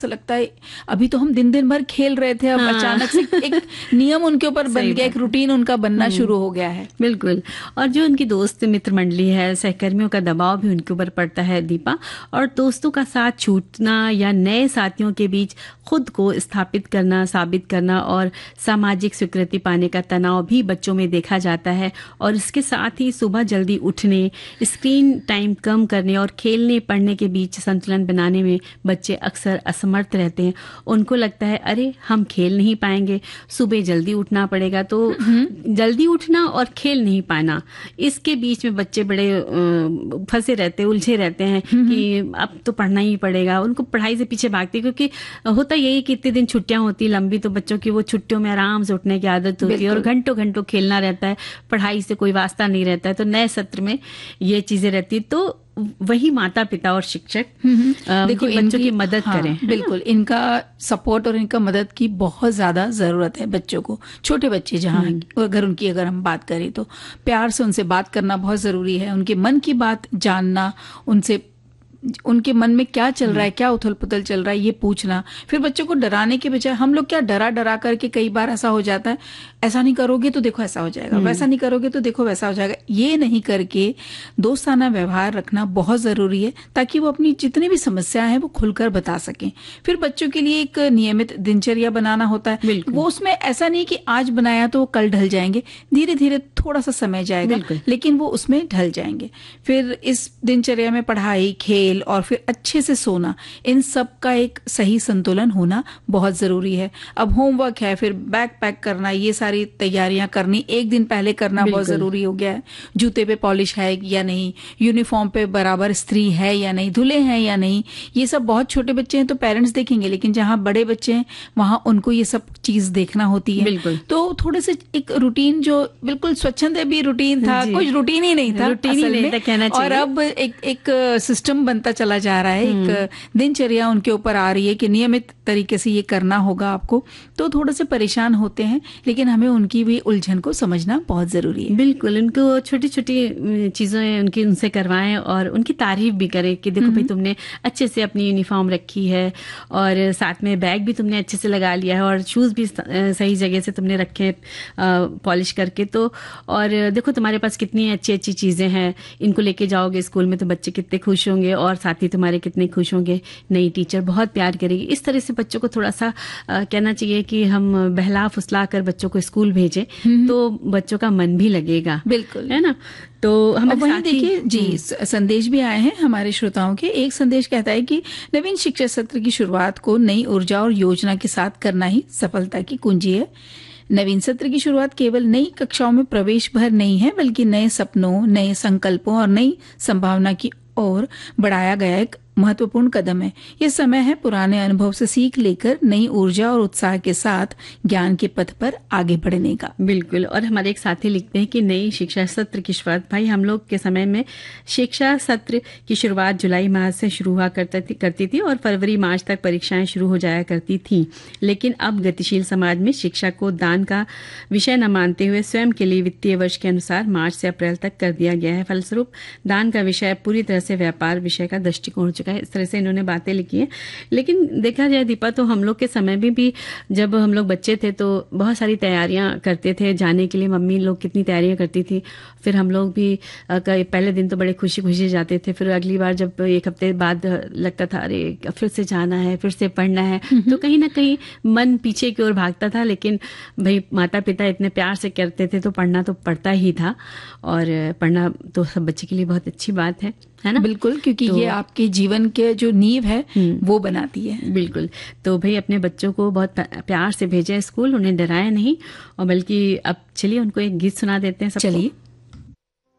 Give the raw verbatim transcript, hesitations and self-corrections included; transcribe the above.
लगता है अभी तो हम दिन दिन भर खेल रहे थे, अब हाँ। अचानक से एक नियम उनके ऊपर बन गया, एक रूटीन उनका बनना शुरू हो गया है। बिल्कुल। और जो उनकी दोस्त मित्र मंडली है, सहकर्मियों का दबाव भी उनके ऊपर पड़ता है दीपा, और दोस्तों का साथ छूटना या नए साथियों के बीच खुद को स्थापित करना, साबित करना और सामाजिक स्वीकृति पाने का तनाव भी बच्चों में देखा जाता है। और इसके साथ ही सुबह जल्दी उठने, स्क्रीन टाइम कम करने और खेलने पढ़ने के बीच संतुलन बनाने में बच्चे अक्सर असमर्थ रहते हैं। उनको लगता है अरे हम खेल नहीं पाएंगे, सुबह जल्दी उठना पड़ेगा, तो जल्दी उठना और खेल नहीं पाना, इसके बीच में बच्चे बड़े फंसे रहते हैं, उलझे रहते हैं कि अब तो पढ़ना ही पड़ेगा। उनको पढ़ाई से पीछे भागते, क्योंकि होता यही कि इतने दिन छुट्टियां होती लंबी, तो बच्चों की वो छुट्टियों में आराम से उठने की आदत होती है और घंटों घंटों खेलना रहता है, पढ़ाई से कोई वास्ता नहीं रहता है। तो नए सत्र में ये चीजें रहती, तो वही माता पिता और शिक्षक देखो बच्चों की मदद हाँ, करें। बिल्कुल, इनका सपोर्ट और इनका मदद की बहुत ज्यादा जरूरत है बच्चों को। छोटे बच्चे जहाँ अगर उनकी अगर हम बात करें तो प्यार से उनसे बात करना बहुत जरूरी है, उनके मन की बात जानना, उनसे उनके मन में क्या चल रहा है, क्या उथल पुथल चल रहा है, ये पूछना। फिर बच्चों को डराने के बजाय हम लोग क्या डरा डरा करके कई बार ऐसा हो जाता है, ऐसा नहीं करोगे तो देखो ऐसा हो जाएगा, वैसा नहीं करोगे तो देखो वैसा हो जाएगा। ये नहीं करके दोस्ताना व्यवहार रखना बहुत जरूरी है, ताकि वो अपनी जितनी भी समस्याएं हैं वो खुलकर बता सकें। फिर बच्चों के लिए एक नियमित दिनचर्या बनाना होता है, वो उसमें ऐसा नहीं कि आज बनाया तो वो कल ढल जाएंगे, धीरे धीरे थोड़ा सा समय जाएगा लेकिन वो उसमें ढल जाएंगे। फिर इस दिनचर्या में पढ़ाई, खेल और फिर अच्छे से सोना, इन सब का एक सही संतुलन होना बहुत जरूरी है। अब होमवर्क है, फिर बैग पैक करना, ये सारी तैयारियां करनी एक दिन पहले करना बहुत जरूरी हो गया है। जूते पे पॉलिश है या नहीं, यूनिफॉर्म पे बराबर इस्त्री है या नहीं, धुले हैं या नहीं, ये सब बहुत छोटे बच्चे हैं तो पेरेंट्स देखेंगे, लेकिन जहाँ बड़े बच्चे हैं वहां उनको ये सब चीज देखना होती है। तो थोड़े से एक रूटीन जो बिल्कुल स्वच्छंद भी रूटीन था, कुछ रूटीन ही नहीं था, रूटीन ही नहीं था कहना चाहिए। और अब एक एक सिस्टम बनता चला जा रहा है, एक दिनचर्या उनके ऊपर आ रही है कि नियमित तरीके से ये करना होगा आपको। तो थोड़े से परेशान होते हैं, लेकिन हमें उनकी भी उलझन को समझना बहुत जरूरी है। बिल्कुल, उनको छोटी छोटी चीजें उनकी उनसे करवाएं और उनकी तारीफ भी करें कि देखो भाई तुमने अच्छे से अपनी यूनिफॉर्म रखी है और साथ में बैग भी तुमने अच्छे से लगा लिया है और शूज भी सही जगह से तुमने रखे पॉलिश करके, तो और देखो तुम्हारे पास कितनी अच्छी अच्छी चीजें हैं, इनको लेके जाओगे स्कूल में तो बच्चे कितने खुश होंगे और साथी तुम्हारे कितने खुश होंगे, नई टीचर बहुत प्यार करेगी। इस तरह से बच्चों को थोड़ा सा आ, कहना चाहिए कि हम बहला फुसला कर बच्चों को स्कूल भेजें तो बच्चों का मन भी लगेगा। बिल्कुल, है ना। तो हम वहीं देखिए जी संदेश भी आए हैं हमारे श्रोताओं के। एक संदेश कहता है कि नवीन शिक्षा सत्र की शुरुआत को नई ऊर्जा और योजना के साथ करना ही सफलता की कुंजी है। नवीन सत्र की शुरुआत केवल नई कक्षाओं में प्रवेश भर नहीं है, बल्कि नए सपनों, नए संकल्पों और नई संभावना की ओर बढ़ाया गया एक महत्वपूर्ण कदम है। ये समय है पुराने अनुभव से सीख लेकर नई ऊर्जा और उत्साह के साथ ज्ञान के पथ पर आगे बढ़ने का। बिल्कुल। और हमारे एक साथी लिखते हैं कि नई शिक्षा सत्र की शुरुआत, भाई हम लोग के समय में शिक्षा सत्र की शुरुआत जुलाई माह से शुरू हुआ करती थी करती थी और फरवरी मार्च तक परीक्षाएं शुरू हो जाया करती थी। लेकिन अब गतिशील समाज में शिक्षा को दान का विषय न मानते हुए स्वयं के लिए वित्तीय वर्ष के अनुसार मार्च से अप्रैल तक कर दिया गया है। फलस्वरूप दान का विषय पूरी तरह से व्यापार विषय का दृष्टिकोण हो चुका है। इस तरह से इन्होंने बातें लिखी हैं। लेकिन देखा जाए दीपा, तो हम लोग के समय में भी जब हम लोग बच्चे थे तो बहुत सारी तैयारियां करते थे जाने के लिए। मम्मी लोग कितनी तैयारियां करती थी, फिर हम लोग भी पहले दिन तो बड़े खुशी खुशी जाते थे, फिर अगली बार जब एक हफ्ते बाद लगता था अरे फिर से जाना है, फिर से पढ़ना है, तो कहीं ना कहीं मन पीछे की ओर भागता था। लेकिन भाई माता पिता इतने प्यार से करते थे तो पढ़ना तो पड़ता ही था, और पढ़ना तो सब बच्चे के लिए बहुत अच्छी बात है, है ना। बिल्कुल, क्योंकि तो, ये आपके जीवन के जो नींव है वो बनाती है। बिल्कुल। तो भाई अपने बच्चों को बहुत प्यार से भेजें स्कूल, उन्हें डराया नहीं, और बल्कि अब चलिए उनको एक गीत सुना देते हैं सबको। चलिए।